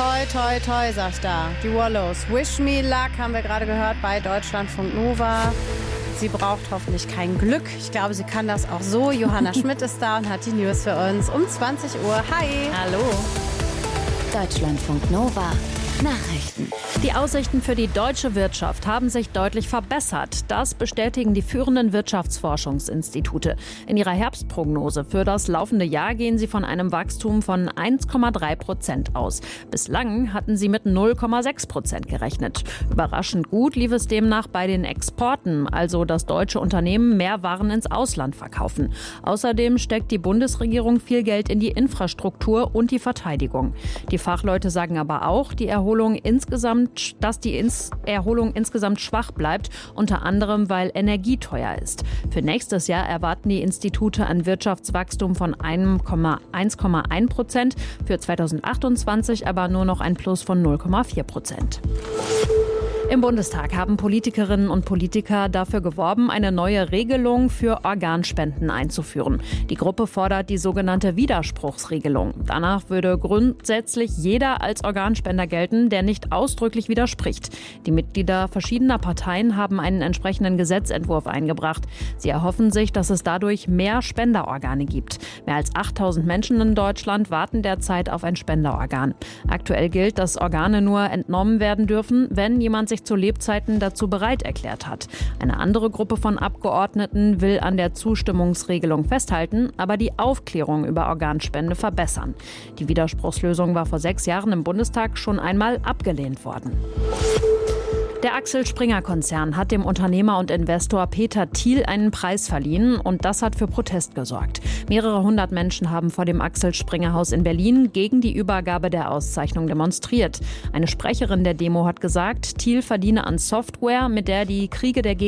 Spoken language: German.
Toi, toi, toi, sag ich da. Die Wallows. Wish Me Luck haben wir gerade gehört bei Deutschlandfunk Nova. Sie braucht hoffentlich kein Glück. Ich glaube, sie kann das auch so. Johanna Schmidt ist da und hat die News für uns um 20 Uhr. Hi. Hallo. Deutschlandfunk Nova. Nachrichten. Die Aussichten für die deutsche Wirtschaft haben sich deutlich verbessert. Das bestätigen die führenden Wirtschaftsforschungsinstitute. In ihrer Herbstprognose für das laufende Jahr gehen sie von einem Wachstum von 1,3% aus. Bislang hatten sie mit 0,6% gerechnet. Überraschend gut lief es demnach bei den Exporten, also dass deutsche Unternehmen mehr Waren ins Ausland verkaufen. Außerdem steckt die Bundesregierung viel Geld in die Infrastruktur und die Verteidigung. Die Fachleute sagen aber auch, dass die Erholung insgesamt schwach bleibt, unter anderem weil Energie teuer ist. Für nächstes Jahr erwarten die Institute ein Wirtschaftswachstum von 1,1%, für 2028 aber nur noch ein Plus von 0,4%. Im Bundestag haben Politikerinnen und Politiker dafür geworben, eine neue Regelung für Organspenden einzuführen. Die Gruppe fordert die sogenannte Widerspruchsregelung. Danach würde grundsätzlich jeder als Organspender gelten, der nicht ausdrücklich widerspricht. Die Mitglieder verschiedener Parteien haben einen entsprechenden Gesetzentwurf eingebracht. Sie erhoffen sich, dass es dadurch mehr Spenderorgane gibt. Mehr als 8000 Menschen in Deutschland warten derzeit auf ein Spenderorgan. Aktuell gilt, dass Organe nur entnommen werden dürfen, wenn jemand sich zu Lebzeiten dazu bereit erklärt hat. Eine andere Gruppe von Abgeordneten will an der Zustimmungsregelung festhalten, aber die Aufklärung über Organspende verbessern. Die Widerspruchslösung war vor 6 Jahren im Bundestag schon einmal abgelehnt worden. Der Axel Springer-Konzern hat dem Unternehmer und Investor Peter Thiel einen Preis verliehen und das hat für Protest gesorgt. Mehrere hundert Menschen haben vor dem Axel-Springer-Haus in Berlin gegen die Übergabe der Auszeichnung demonstriert. Eine Sprecherin der Demo hat gesagt, Thiel verdiene an Software, mit der die Kriege der